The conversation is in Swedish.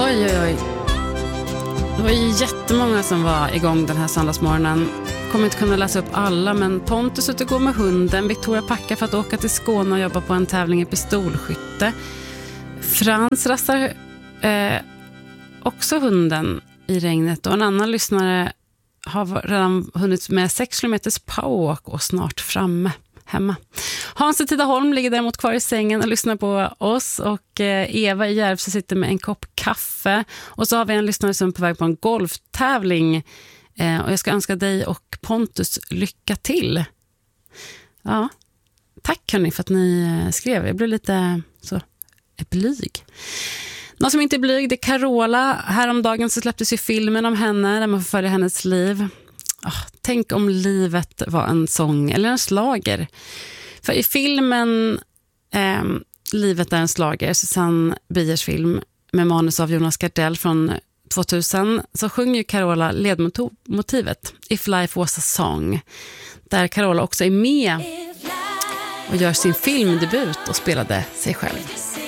Oj, oj, oj. Det var ju jättemånga som var igång den här söndagsmorgonen. Kommer inte kunna läsa upp alla, men Pontus ute och går med hunden. Victoria packar för att åka till Skåne och jobba på en tävling i pistolskytte. Frans rastar också hunden i regnet. Och en annan lyssnare har redan hunnit med 6 kilometers powerwalk och snart framme hemma. Hans i Tidaholm ligger däremot kvar i sängen och lyssnar på oss, och Eva i Järvsö sitter med en kopp kaffe, och så har vi en lyssnare som är på väg på en golftävling, och jag ska önska dig och Pontus lycka till. Ja, tack hörni för att ni skrev. Jag blev lite så blyg. Någon som inte är blyg, det är Carola. Häromdagen så släpptes ju filmen om henne där man får följa hennes liv. Tänk om livet var en sång eller en slager. För i filmen Livet är en slager, Susanne Biers film med manus av Jonas Gardell från 2000, så sjunger Carola ledmotivet If Life Was a Song, där Carola också är med och gör sin filmdebut och spelade sig själv.